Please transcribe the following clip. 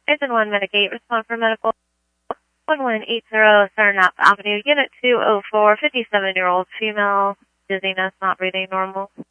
Engine 1 Medicate, respond for medical 1180 Saranac Avenue, Unit 204, 57-year-old female, dizziness, not breathing normal.